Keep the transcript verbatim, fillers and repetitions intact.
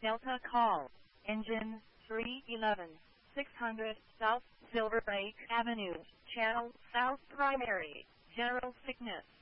Delta call. Engine three eleven, six hundred, South Silver Lake Avenue, Channel South Primary, General Sickness.